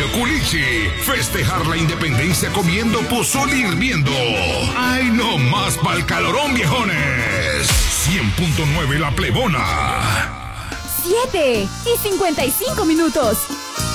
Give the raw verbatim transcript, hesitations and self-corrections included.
Culichi. Festejar la independencia comiendo pozole hirviendo. ¡Ay, no más pa'l calorón, viejones! cien punto nueve La Plebona. siete y cincuenta y cinco minutos.